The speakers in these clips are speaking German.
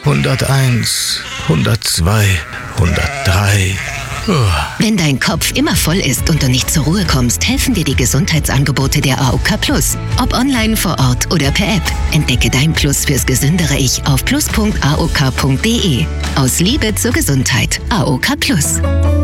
101, 102, 103. Wenn dein Kopf immer voll ist und du nicht zur Ruhe kommst, helfen dir die Gesundheitsangebote der AOK Plus. Ob online, vor Ort oder per App. Entdecke dein Plus fürs gesündere Ich auf plus.aok.de. Aus Liebe zur Gesundheit. AOK Plus.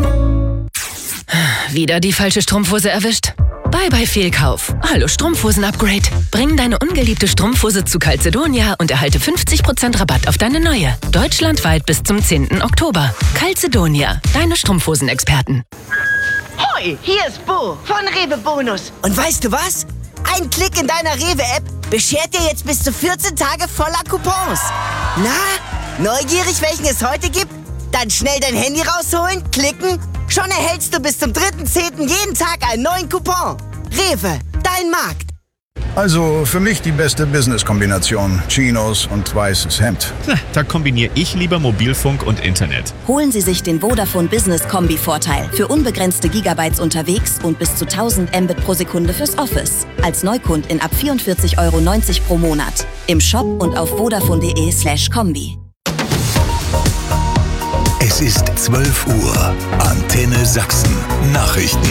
Wieder die falsche Strumpfhose erwischt? Bye Fehlkauf. Hallo Strumpfhosen-Upgrade. Bring deine ungeliebte Strumpfhose zu Calzedonia und erhalte 50% Rabatt auf deine neue. Deutschlandweit bis zum 10. Oktober. Calzedonia, deine Strumpfhosen-Experten. Hoi, hier ist Bo von Rewe Bonus. Und weißt du was? Ein Klick in deiner Rewe-App beschert dir jetzt bis zu 14 Tage voller Coupons. Na, neugierig, welchen es heute gibt? Dann schnell dein Handy rausholen, klicken. Schon erhältst du bis zum 3.10. jeden Tag einen neuen Coupon. Rewe, dein Markt. Also für mich die beste Business-Kombination. Chinos und weißes Hemd. Da kombiniere ich lieber Mobilfunk und Internet. Holen Sie sich den Vodafone Business Kombi-Vorteil. Für unbegrenzte Gigabytes unterwegs und bis zu 1000 Mbit pro Sekunde fürs Office. Als Neukundin ab 44,90 € pro Monat. Im Shop und auf vodafone.de/kombi. Es ist 12 Uhr. Antenne Sachsen. Nachrichten.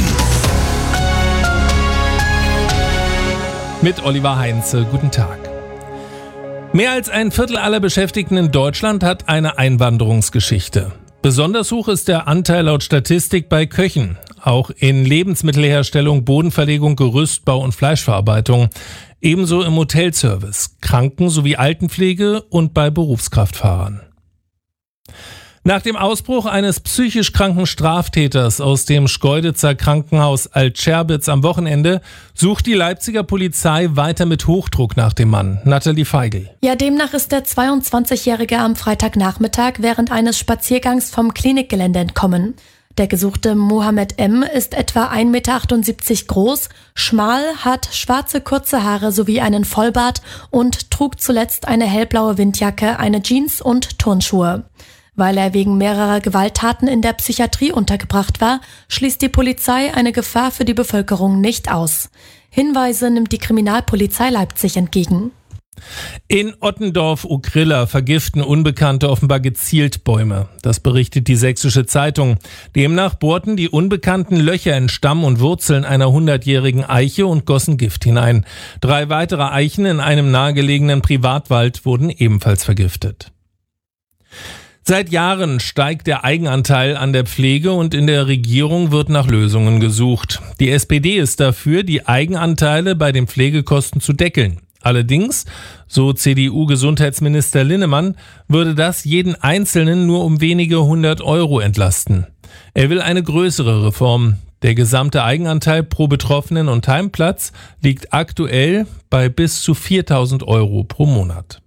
Mit Oliver Heinze. Guten Tag. Mehr als ein Viertel aller Beschäftigten in Deutschland hat eine Einwanderungsgeschichte. Besonders hoch ist der Anteil laut Statistik bei Köchen. Auch in Lebensmittelherstellung, Bodenverlegung, Gerüstbau und Fleischverarbeitung. Ebenso im Hotelservice, Kranken- sowie Altenpflege und bei Berufskraftfahrern. Nach dem Ausbruch eines psychisch kranken Straftäters aus dem Schkeuditzer Krankenhaus Alt-Scherbitz am Wochenende sucht die Leipziger Polizei weiter mit Hochdruck nach dem Mann. Nathalie Feigl. Ja, demnach ist der 22-Jährige am Freitagnachmittag während eines Spaziergangs vom Klinikgelände entkommen. Der gesuchte Mohammed M. ist etwa 1,78 Meter groß, schmal, hat schwarze kurze Haare sowie einen Vollbart und trug zuletzt eine hellblaue Windjacke, eine Jeans und Turnschuhe. Weil er wegen mehrerer Gewalttaten in der Psychiatrie untergebracht war, schließt die Polizei eine Gefahr für die Bevölkerung nicht aus. Hinweise nimmt die Kriminalpolizei Leipzig entgegen. In Ottendorf-Okrilla vergiften Unbekannte offenbar gezielt Bäume. Das berichtet die Sächsische Zeitung. Demnach bohrten die Unbekannten Löcher in Stamm und Wurzeln einer 100-jährigen Eiche und gossen Gift hinein. 3 weitere Eichen in einem nahegelegenen Privatwald wurden ebenfalls vergiftet. Seit Jahren steigt der Eigenanteil an der Pflege und in der Regierung wird nach Lösungen gesucht. Die SPD ist dafür, die Eigenanteile bei den Pflegekosten zu deckeln. Allerdings, so CDU-Gesundheitsminister Linnemann, würde das jeden Einzelnen nur um wenige 100 € entlasten. Er will eine größere Reform. Der gesamte Eigenanteil pro Betroffenen und Heimplatz liegt aktuell bei bis zu 4.000 € pro Monat.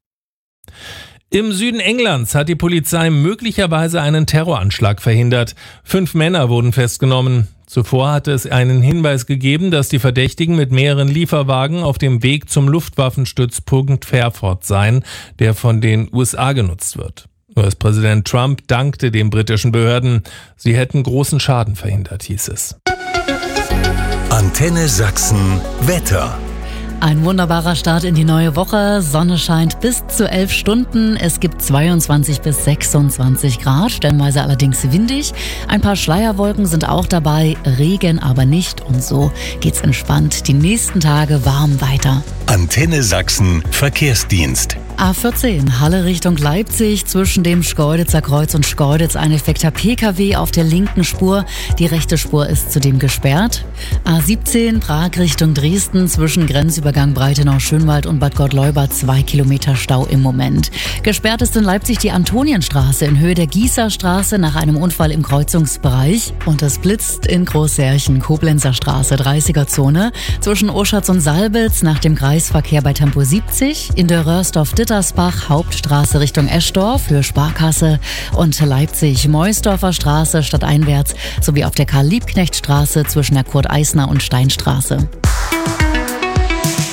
Im Süden Englands hat die Polizei möglicherweise einen Terroranschlag verhindert. 5 Männer wurden festgenommen. Zuvor hatte es einen Hinweis gegeben, dass die Verdächtigen mit mehreren Lieferwagen auf dem Weg zum Luftwaffenstützpunkt Fairford seien, der von den USA genutzt wird. US-Präsident Trump dankte den britischen Behörden. Sie hätten großen Schaden verhindert, hieß es. Antenne Sachsen Wetter. Ein wunderbarer Start in die neue Woche. Sonne scheint bis zu 11 Stunden. Es gibt 22 bis 26 Grad, stellenweise allerdings windig. Ein paar Schleierwolken sind auch dabei, Regen aber nicht. Und so geht's entspannt die nächsten Tage warm weiter. Antenne Sachsen Verkehrsdienst. A14 Halle Richtung Leipzig, zwischen dem Schkeuditzer Kreuz und Schkeuditz ein defekter Pkw auf der linken Spur. Die rechte Spur ist zudem gesperrt. A17 Prag Richtung Dresden, zwischen Grenzübergang Breitenau-Schönwald und Bad Gottleuba 2 Kilometer Stau im Moment. Gesperrt ist in Leipzig die Antonienstraße in Höhe der Gießerstraße nach einem Unfall im Kreuzungsbereich. Und es blitzt in Großsärchen, Koblenzer Straße, 30er-Zone. Zwischen Oschatz und Salbitz nach dem Kreisverkehr bei Tempo 70. In der Röhrsdorf-Dittersbach, Hauptstraße Richtung Eschdorf für Sparkasse. Und Leipzig-Meusdorfer Straße stadteinwärts sowie auf der Karl-Liebknecht-Straße zwischen der Kurt-Eisner und Steinstraße.